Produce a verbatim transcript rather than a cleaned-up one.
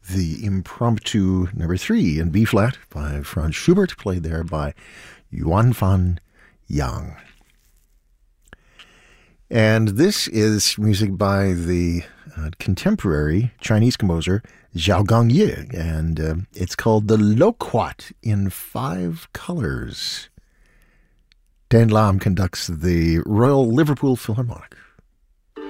the Impromptu number three in B-flat by Franz Schubert, played there by Yuan Fan Yang. And this is music by the uh, contemporary Chinese composer Zhao Gongye, and uh, it's called the Loquat in Five Colors. Dan Lam conducts the Royal Liverpool Philharmonic.